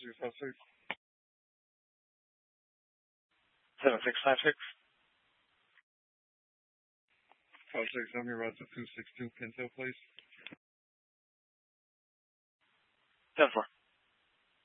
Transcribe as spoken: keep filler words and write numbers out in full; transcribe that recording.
zero five six. seven six five six. five six, I'm your route to two six two Pintail Place. ten four.